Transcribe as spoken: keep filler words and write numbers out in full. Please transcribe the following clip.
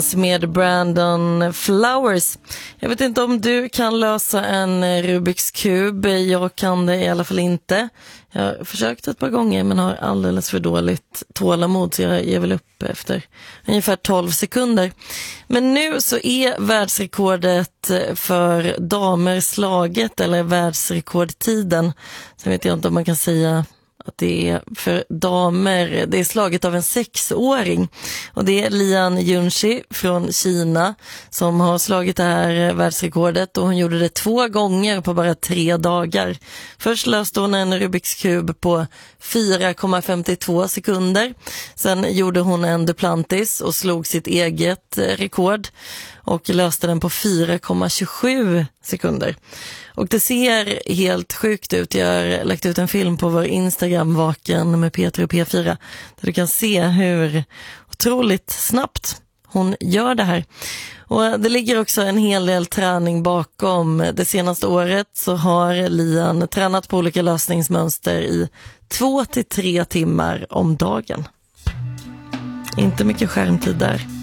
med Brandon Flowers. Jag vet inte om du kan lösa en Rubiks kub. Jag kan det i alla fall inte. Jag har försökt ett par gånger men har alldeles för dåligt tålamod, så jag ger väl upp efter ungefär tolv sekunder. Men nu så är världsrekordet för damer slaget, eller världsrekordtiden. Sen vet jag inte om man kan säga att det är för damer. Det är slaget av en sexåring. Och det är Lian Junshi från Kina som har slagit det här världsrekordet. Och hon gjorde det två gånger på bara tre dagar. Först löste hon en Rubiks kub på fyra komma femtiotvå sekunder. Sen gjorde hon en Duplantis och slog sitt eget rekord. Och löste den på fyra komma tjugosju sekunder. Och det ser helt sjukt ut. Jag har lagt ut en film på vår Instagram, Vaken med Peter och P fyra, där du kan se hur otroligt snabbt hon gör det här. Och det ligger också en hel del träning bakom. Det senaste året så har Lian tränat på olika lösningsmönster i två till tre timmar om dagen. Inte mycket skärmtid där.